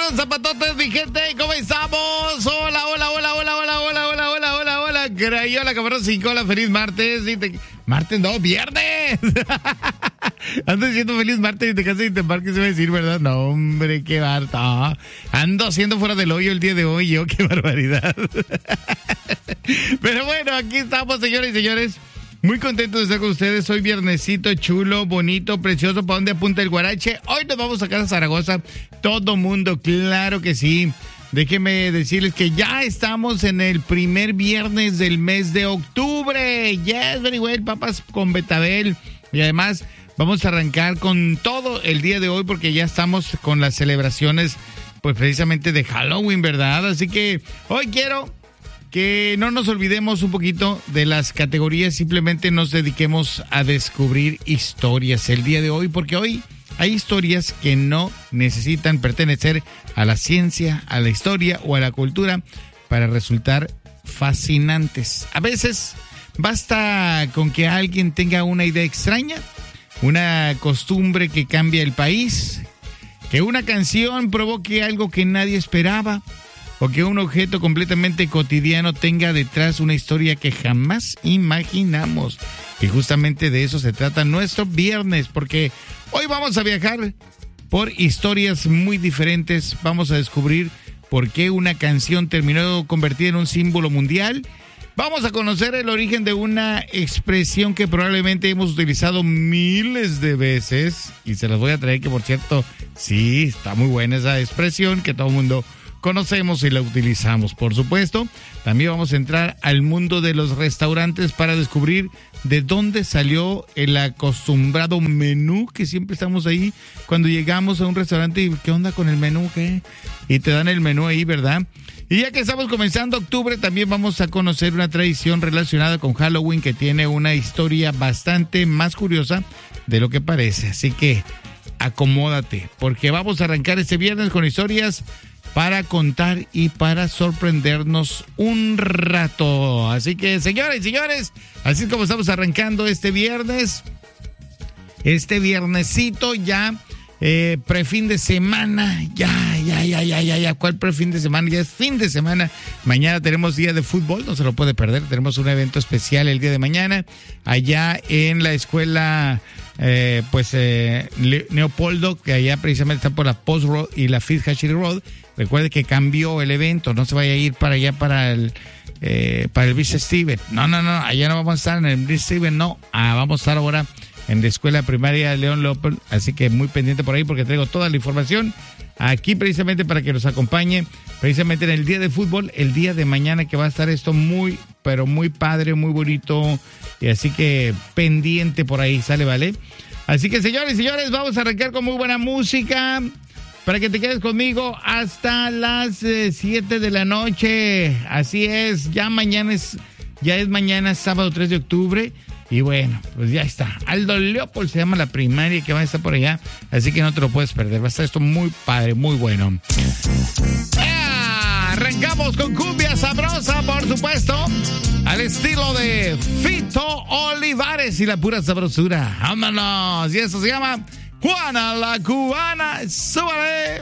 buenos zapatotes, mi gente. ¿Cómo estamos? Hola. Crayola, cabrón, 5. Hola, feliz martes. Martes, no, viernes. Ando diciendo feliz martes y te casas y te embarques, se va a decir, ¿verdad? No, hombre, qué barta. Ando haciendo fuera del hoyo el día de hoy, yo, qué barbaridad. Pero bueno, aquí estamos, señores y señores. Muy contento de estar con ustedes. Hoy viernesito chulo, bonito, precioso. ¿Para dónde apunta el guarache? Hoy nos vamos a casa a Zaragoza. Todo mundo, claro que sí. Déjenme decirles que ya estamos en el primer viernes del mes de octubre. Yes, very well, papas con betabel. Y además vamos a arrancar con todo el día de hoy porque ya estamos con las celebraciones, pues precisamente de Halloween, ¿verdad? Así que hoy quiero que no nos olvidemos un poquito de las categorías, simplemente nos dediquemos a descubrir historias el día de hoy, porque hoy hay historias que no necesitan pertenecer a la ciencia, a la historia o a la cultura para resultar fascinantes. A veces basta con que alguien tenga una idea extraña, una costumbre que cambia el país, que una canción provoque algo que nadie esperaba, o que un objeto completamente cotidiano tenga detrás una historia que jamás imaginamos. Y justamente de eso se trata nuestro viernes, porque hoy vamos a viajar por historias muy diferentes. Vamos a descubrir por qué una canción terminó convertida en un símbolo mundial. Vamos a conocer el origen de una expresión que probablemente hemos utilizado miles de veces. Y se las voy a traer, que por cierto, sí, está muy buena esa expresión que todo el mundo conocemos y la utilizamos, por supuesto. También vamos a entrar al mundo de los restaurantes para descubrir de dónde salió el acostumbrado menú que siempre estamos ahí cuando llegamos a un restaurante y ¿qué onda con el menú? ¿Qué? Y te dan el menú ahí, ¿verdad? Y ya que estamos comenzando octubre, también vamos a conocer una tradición relacionada con Halloween que tiene una historia bastante más curiosa de lo que parece. Así que acomódate, porque vamos a arrancar este viernes con historias para contar y para sorprendernos un rato. Así que, señoras y señores, así es como estamos arrancando este viernes. Este viernesito ya, prefin de semana. Ya. ¿Cuál prefin de semana? Ya es fin de semana. Mañana tenemos día de fútbol, no se lo puede perder. Tenemos un evento especial el día de mañana, allá en la escuela Leopoldo, que allá precisamente está por la Post Road y la Fifth Hatchery Road. Recuerde que cambió el evento, no se vaya a ir para allá para el Beast Steven. No, allá no vamos a estar en el Beast Steven, no. Vamos a estar ahora en la escuela primaria León Leopold, así que muy pendiente por ahí porque traigo toda la información aquí precisamente para que nos acompañe precisamente en el día de fútbol, el día de mañana, que va a estar esto muy, pero muy padre, muy bonito, y así que pendiente por ahí, ¿sale? ¿Vale? Así que, señores y señores, vamos a arrancar con muy buena música para que te quedes conmigo hasta las 7 de la noche. Así es, ya es mañana, sábado 3 de octubre. Y bueno, pues ya está. Aldo Leopold se llama la primaria que va a estar por allá. Así que no te lo puedes perder. Va a estar esto muy padre, muy bueno. Arrancamos con cumbia sabrosa, por supuesto. Al estilo de Fito Olivares y la pura sabrosura. ¡Vámonos! Y eso se llama Juana la Cubana. ¡Súbale!